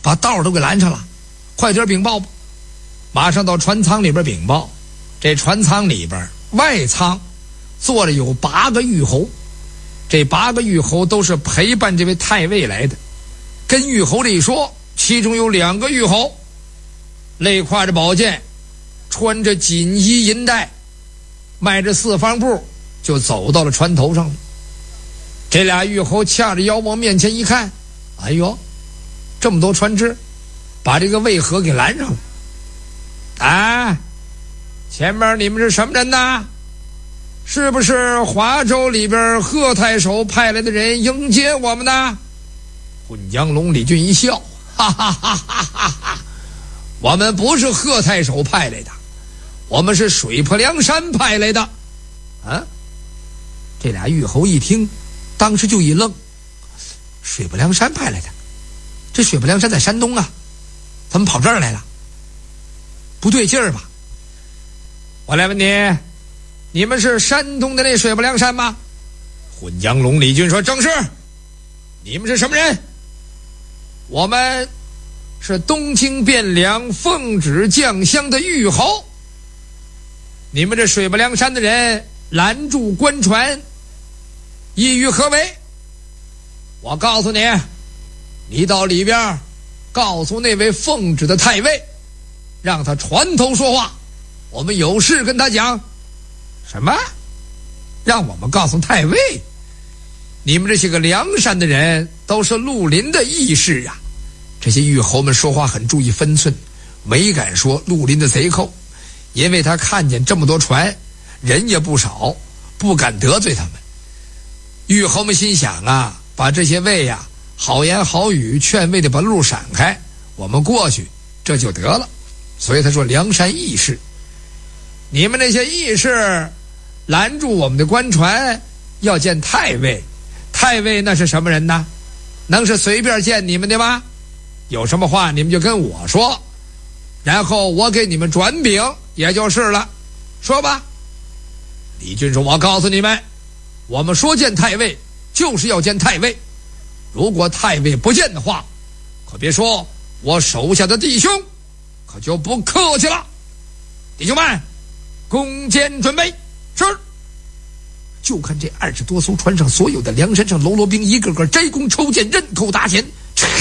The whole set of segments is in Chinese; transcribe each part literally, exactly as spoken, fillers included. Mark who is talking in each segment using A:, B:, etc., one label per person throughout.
A: 把道都给拦上了，快点禀报吧。马上到船舱里边禀报，这船舱里边外舱坐着有八个御侯，这八个御侯都是陪伴这位太尉来的。跟御侯这一说，其中有两个御侯肋挎着宝剑，穿着锦衣银带，迈着四方步就走到了船头上了。这俩御侯掐着腰往面前一看，哎呦，这么多船只把这个渭河给拦上了。啊，前面你们是什么人呐？是不是华州里边贺太守派来的人迎接我们呢？混江龙李俊一笑，哈哈哈哈哈哈，我们不是贺太守派来的，我们是水泊梁山派来的。啊，这俩御侯一听，当时就一愣，水泊梁山派来的？这水泊梁山在山东啊，怎么跑这儿来了？不对劲儿吧？我来问你，你们是山东的那水泊梁山吗？混江龙李俊说：正是。你们是什么人？我们是东京汴梁奉旨将相的御侯。你们这水泊梁山的人拦住官船，意欲何为？我告诉你，你到里边告诉那位奉旨的太尉，让他船头说话，我们有事跟他讲。什么？让我们告诉太尉？你们这些个梁山的人都是绿林的义士啊！这些御侯们说话很注意分寸，没敢说绿林的贼寇，因为他看见这么多船，人也不少，不敢得罪他们。御侯们心想啊，把这些尉呀、啊、好言好语劝慰的把路闪开，我们过去这就得了。所以他说梁山义士，你们那些义士拦住我们的官船，要见太尉。太尉那是什么人呢？能是随便见你们的吗？有什么话你们就跟我说，然后我给你们转禀也就是了。说吧。李俊说：我告诉你们，我们说见太尉就是要见太尉，如果太尉不见的话，可别说我手下的弟兄可就不客气了。弟兄们，弓箭准备。是。就看这二十多艘船上所有的梁山上喽啰兵一个个摘弓抽箭，刃口搭弦，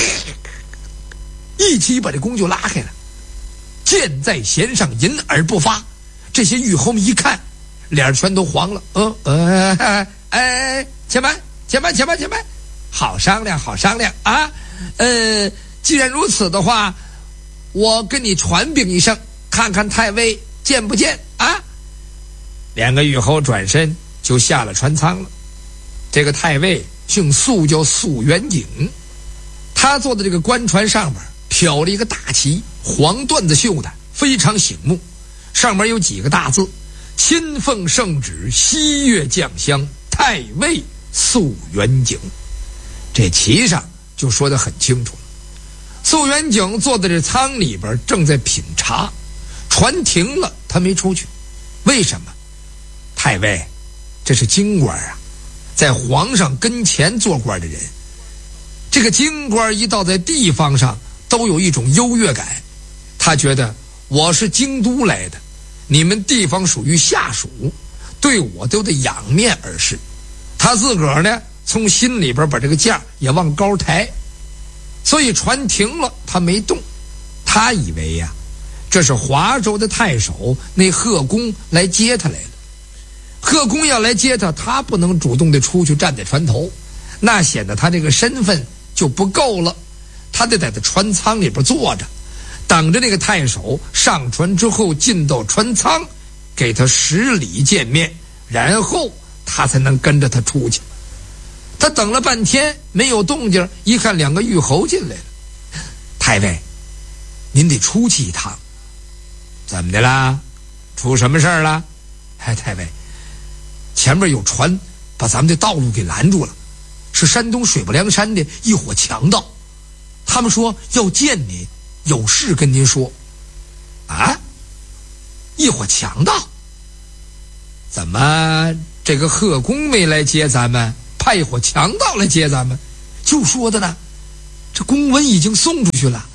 A: 一起把这弓就拉开了，箭在弦上，引而不发。这些御侯们一看，脸全都黄了。嗯呃哎，且慢且慢且慢且慢，好商量好商量啊！呃，既然如此的话，我跟你传禀一声，看看太尉见不见啊？两个御侯转身就下了船舱了。这个太尉姓宿，叫宿元景，他坐在这个官船上面，挑了一个大旗，黄缎子绣的，非常醒目，上面有几个大字：亲奉圣旨，西岳将相太尉宿元景。这旗上就说得很清楚了。宿元景坐在这舱里边，正在品茶，船停了，他没出去。为什么？太尉这是京官啊，在皇上跟前做官的人，这个京官一到在地方上都有一种优越感，他觉得我是京都来的，你们地方属于下属，对我都得仰面而视。他自个儿呢，从心里边把这个价也往高抬，所以船停了，他没动。他以为呀、啊，这是华州的太守那贺公来接他来了。贺公要来接他，他不能主动的出去站在船头，那显得他这个身份就不够了。他得在这船舱里边坐着，等着那个太守上船之后进到船舱，给他施礼见面，然后他才能跟着他出去。他等了半天没有动静，一看两个御侯进来了。太尉，您得出去一趟。怎么的啦？出什么事儿了？哎，太尉，前面有船把咱们的道路给拦住了，是山东水泊梁山的一伙强盗，他们说要见您，有事跟您说。啊？一伙强盗？怎么这个贺公没来接咱们，派一伙强盗来接咱们？就说的呢，这公文已经送出去了，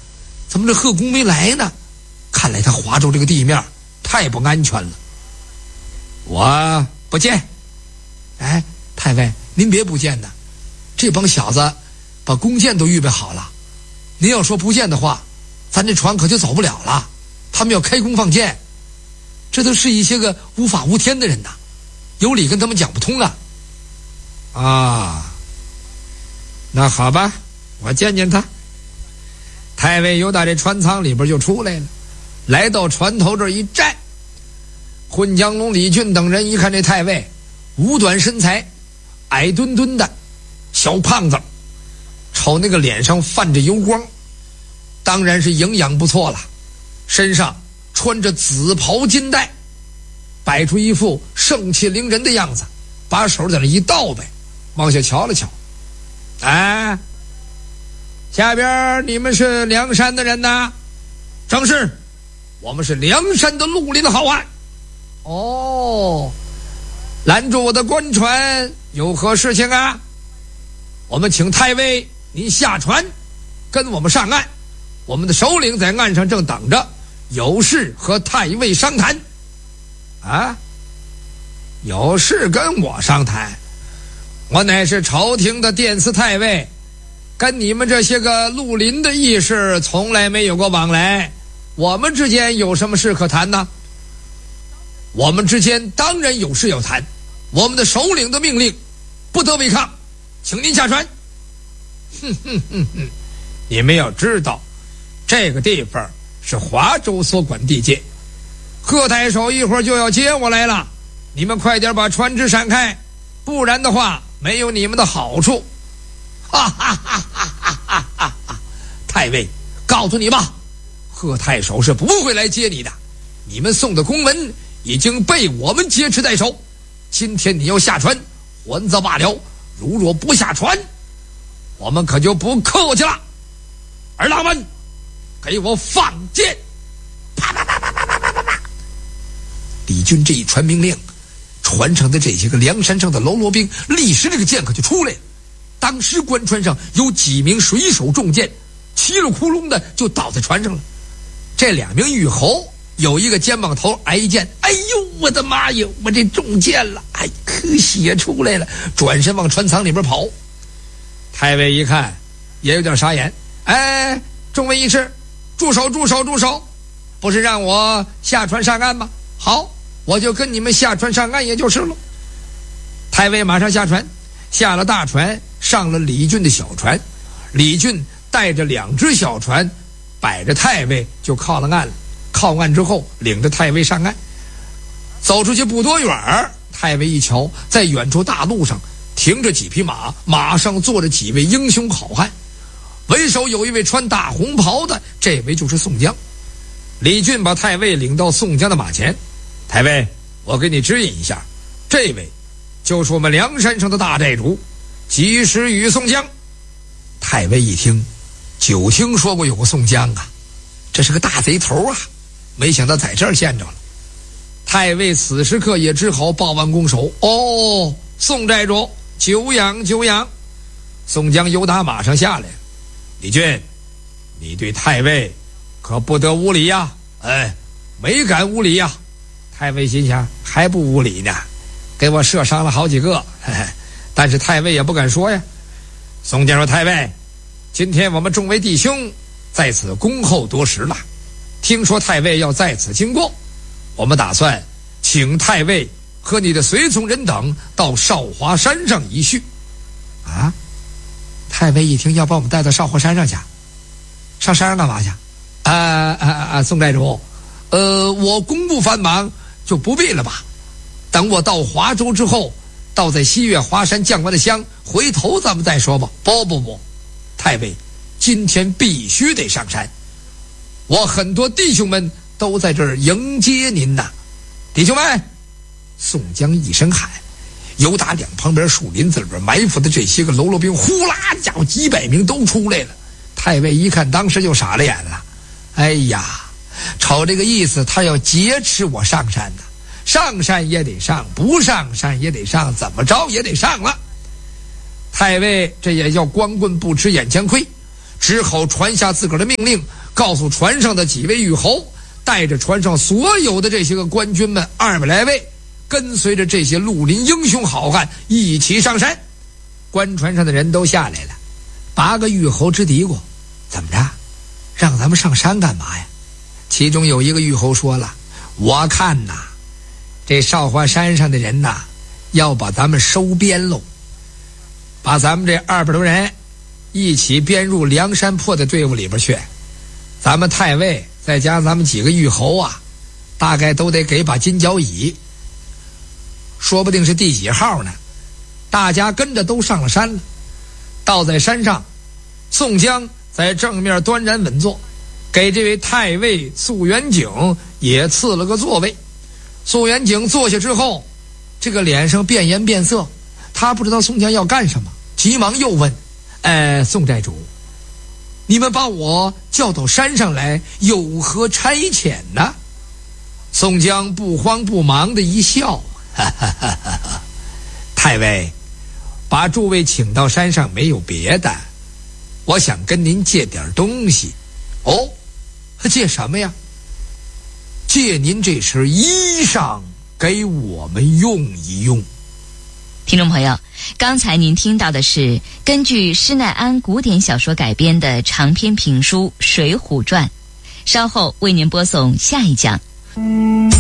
A: 怎么这贺公没来呢？看来他华州这个地面太不安全了。我不见。哎，太尉，您别不见呐，这帮小子把弓箭都预备好了。您要说不见的话，咱这船可就走不了了。他们要开弓放箭，这都是一些个无法无天的人呐，有理跟他们讲不通啊。啊，那好吧，我见见他。太尉由打这船舱里边就出来了，来到船头这儿一站。混江龙李俊等人一看这太尉，五短身材，矮墩墩的小胖子，瞅那个脸上泛着油光，当然是营养不错了。身上穿着紫袍金带，摆出一副盛气凌人的样子，把手在那一倒呗，往下瞧了瞧。哎，下边你们是梁山的人呐？正是，我们是梁山的绿林好汉。哦，拦住我的官船有何事情啊？我们请太尉您下船，跟我们上岸。我们的首领在岸上正等着，有事和太尉商谈。啊，有事跟我商谈？我乃是朝廷的殿司太尉，跟你们这些个绿林的义士从来没有过往来，我们之间有什么事可谈呢？我们之间当然有事要谈，我们的首领的命令不得违抗，请您下船。哼哼哼哼，你们要知道，这个地方是华州所管地界，贺太守一会儿就要接我来了，你们快点把船只闪开，不然的话没有你们的好处。哈哈哈哈哈哈哈！太尉，告诉你吧，贺太守是不会来接你的，你们送的公文已经被我们劫持在手，今天你要下船还则罢了，如若不下船，我们可就不客气了。儿郎们，给我放箭！啪啪啪啪啪啪啪啪啪！李军这一传命令，船上的这些个梁山上的喽啰兵立时这个剑可就出来了。当时官船上有几名水手中箭，七了窟窿的就倒在船上了。这两名御侯有一个肩膀头挨一箭，哎呦我的妈呀，我这中箭了，哎，可血出来了，转身往船舱里边跑。太尉一看也有点傻眼，哎，众位义士，住手住手住手，不是让我下船上岸吗？好，我就跟你们下船上岸也就是了。太尉马上下船，下了大船，上了李俊的小船。李俊带着两只小船，摆着太尉就靠了岸了。靠岸之后，领着太尉上岸。走出去不多远儿，太尉一瞧，在远处大路上停着几匹马，马上坐着几位英雄好汉，为首有一位穿大红袍的，这位就是宋江。李俊把太尉领到宋江的马前，太尉，我给你指引一下，这位就是我们梁山上的大寨主及时雨宋江。太尉一听，久听说过有个宋江啊，这是个大贼头啊，没想到在这儿见着了。太尉此时刻也只好报完拱手，哦，宋寨主久仰久仰。宋江由打马上下来，李俊，你对太尉可不得无礼呀！哎，没敢无礼呀！太尉心想，还不无礼呢，给我射伤了好几个，嘿嘿，但是太尉也不敢说呀。宋江说，太尉，今天我们众位弟兄在此恭候多时了，听说太尉要在此经过，我们打算请太尉和你的随从人等到少华山上一叙。啊，太尉一听要把我们带到少华山上去，上山上干嘛去？啊啊啊！宋寨主，呃，我公务繁忙，就不必了吧。等我到华州之后，到在西岳华山降完的香，回头咱们再说吧。不不不，太尉，今天必须得上山。我很多弟兄们都在这儿迎接您呐，弟兄们！宋江一声喊，由打两旁边树林子里边埋伏的这些个喽啰兵，呼啦家伙几百名都出来了。太尉一看，当时就傻了眼了。哎呀，瞅这个意思，他要劫持我上山呢，上山也得上，不上山也得上，怎么着也得上了。太尉这也叫光棍不吃眼前亏，只好传下自个儿的命令， 告诉船上的几位御侯，带着船上所有的这些个官军们二百来位，跟随着这些绿林英雄好汉一起上山。官船上的人都下来了，八个御侯直嘀咕：怎么着，让咱们上山干嘛呀？其中有一个御侯说了：我看呐，这少华山上的人呐，要把咱们收编喽，把咱们这二百多人一起编入梁山泊的队伍里边去。咱们太尉再加上咱们几个御侯啊，大概都得给把金角椅，说不定是第几号呢。大家跟着都上了山了。到在山上，宋江在正面端然稳坐，给这位太尉素元景也赐了个座位。素元景坐下之后，这个脸上变颜变色，他不知道宋江要干什么，急忙又问：呃，宋寨主，你们把我叫到山上来，有何差遣呢？宋江不慌不忙的一笑：哈哈哈哈哈，太尉，把诸位请到山上没有别的，我想跟您借点东西。哦，借什么呀？借您这身衣裳给我们用一用。
B: 听众朋友，刚才您听到的是根据施耐庵古典小说改编的长篇评书《水浒传》，稍后为您播送下一讲。